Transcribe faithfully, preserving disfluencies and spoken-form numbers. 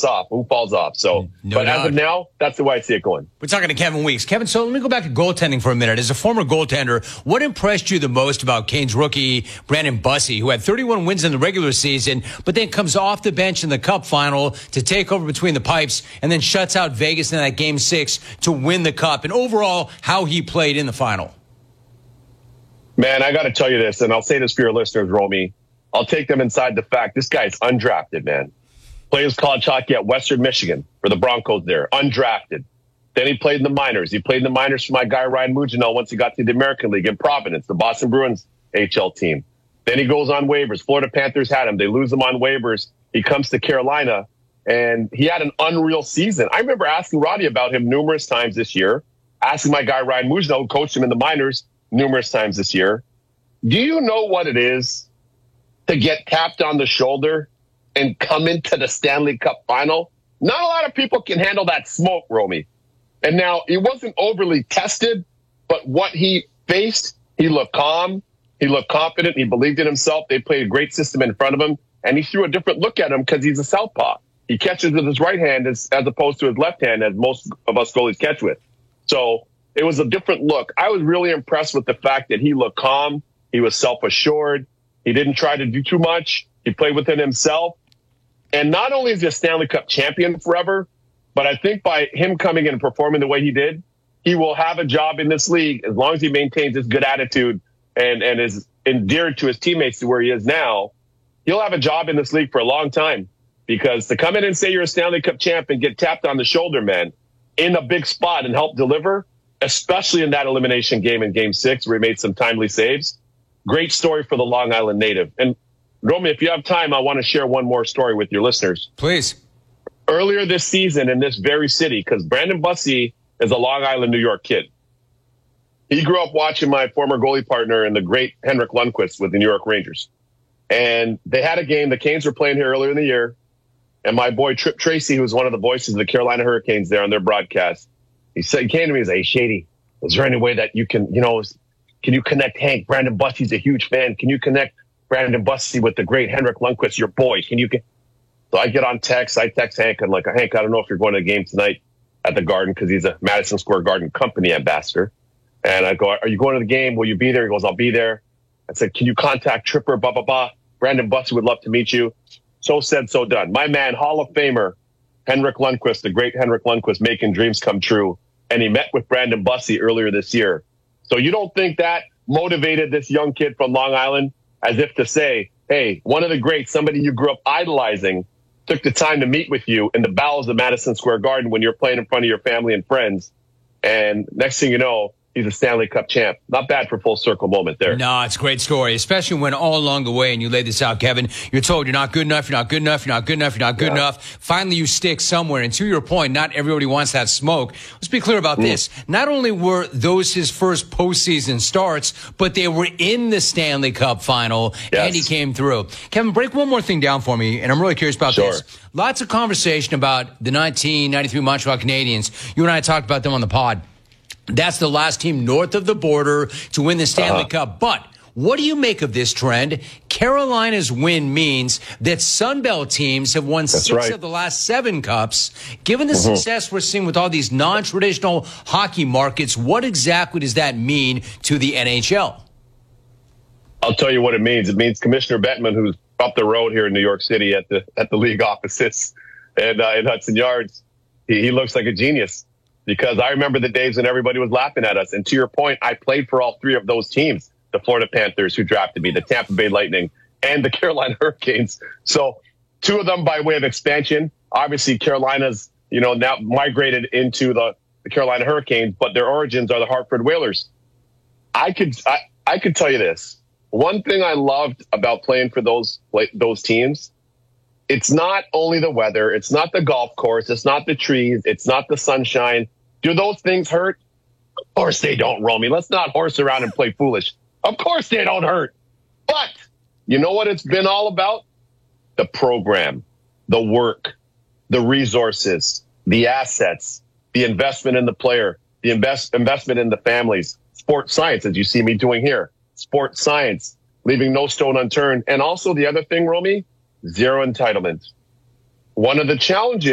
off? Who falls off? So, no but doubt. as of now, that's the way I see it going. We're talking to Kevin Weeks. Kevin, so let me go back to goaltending for a minute. As a former goaltender, what impressed you the most about Canes rookie Brandon Bussi, who had thirty-one wins in the regular season, but then comes off the bench in the Cup final to take over between the pipes and then shuts out Vegas in that game six to win the Cup, and overall how he played in the final? Man, I got to tell you this, and I'll say this for your listeners, Romy. I'll take them inside the fact. This guy's undrafted, man. Plays college hockey at Western Michigan for the Broncos there, undrafted. Then he played in the minors. He played in the minors for my guy Ryan Mugino once he got to the American League in Providence, the Boston Bruins H L team. Then he goes on waivers. Florida Panthers had him. They lose him on waivers. He comes to Carolina, and he had an unreal season. I remember asking Roddy about him numerous times this year, asking my guy Ryan Mugino, who coached him in the minors numerous times this year. Do you know what it is to get tapped on the shoulder and come into the Stanley Cup final? Not a lot of people can handle that smoke, Romy. And now, he wasn't overly tested, but what he faced, he looked calm, he looked confident, he believed in himself. They played a great system in front of him, and he threw a different look at him because he's a southpaw. He catches with his right hand as, as opposed to his left hand, as most of us goalies catch with. So it was a different look. I was really impressed with the fact that he looked calm, he was self-assured, he didn't try to do too much. He played within himself. And not only is he a Stanley Cup champion forever, but I think by him coming in and performing the way he did, he will have a job in this league as long as he maintains his good attitude and, and is endeared to his teammates to where he is now. He'll have a job in this league for a long time, because to come in and say you're a Stanley Cup champ and get tapped on the shoulder, man, in a big spot and help deliver, especially in that elimination game in game six where he made some timely saves. Great story for the Long Island native. And Romy, if you have time, I want to share one more story with your listeners. Please. Earlier this season in this very city, because Brandon Bussi is a Long Island, New York kid. He grew up watching my former goalie partner and the great Henrik Lundqvist with the New York Rangers. And they had a game. The Canes were playing here earlier in the year. And my boy Trip Tracy, who was one of the voices of the Carolina Hurricanes there on their broadcast, he said, he came to me and said, "Hey, Shady, is there any way that you can, you know, can you connect Hank? Brandon Bussi's a huge fan. Can you connect Brandon Bussi with the great Henrik Lundqvist, your boy? Can you?" So I get on text. I text Hank. I'm like, "Hank, I don't know if you're going to the game tonight at the Garden," because he's a Madison Square Garden company ambassador. And I go, "Are you going to the game? Will you be there?" He goes, "I'll be there." I said, "Can you contact Tripper, blah, blah, blah. Brandon Bussi would love to meet you." So said, so done. My man, Hall of Famer, Henrik Lundqvist, the great Henrik Lundqvist, making dreams come true. And he met with Brandon Bussi earlier this year. So you don't think that motivated this young kid from Long Island, as if to say, hey, one of the greats, somebody you grew up idolizing, took the time to meet with you in the bowels of Madison Square Garden when you're playing in front of your family and friends. And next thing you know, he's a Stanley Cup champ. Not bad for full circle moment there. No, it's a great story, especially when all along the way, and you laid this out, Kevin, you're told you're not good enough, you're not good enough, you're not good enough, you're not good yeah. enough. Finally, you stick somewhere. And to your point, not everybody wants that smoke. Let's be clear about mm. this. Not only were those his first postseason starts, but they were in the Stanley Cup final, yes. and he came through. Kevin, break one more thing down for me, and I'm really curious about sure. this. Lots of conversation about the nineteen ninety-three Montreal Canadiens. You and I talked about them on the pod. That's the last team north of the border to win the Stanley uh-huh. Cup. But what do you make of this trend? Carolina's win means that Sunbelt teams have won That's six right. of the last seven Cups. Given the mm-hmm. success we're seeing with all these non-traditional hockey markets, what exactly does that mean to the N H L? I'll tell you what it means. It means Commissioner Bettman, who's up the road here in New York City at the at the league offices and uh, in Hudson Yards, he, he looks like a genius. Because I remember the days when everybody was laughing at us. And to your point, I played for all three of those teams, the Florida Panthers, who drafted me, the Tampa Bay Lightning, and the Carolina Hurricanes. So two of them by way of expansion. Obviously, Carolina's, you know, now migrated into the, the Carolina Hurricanes, but their origins are the Hartford Whalers. I could I, I could tell you this. One thing I loved about playing for those those teams, it's not only the weather, it's not the golf course, it's not the trees, it's not the sunshine. Do those things hurt? Of course they don't, Romy. Let's not horse around and play foolish. Of course they don't hurt. But you know what it's been all about? The program, the work, the resources, the assets, the investment in the player, the invest investment in the families, sports science, as you see me doing here, sports science, leaving no stone unturned. And also the other thing, Romy, zero entitlement. One of the challenges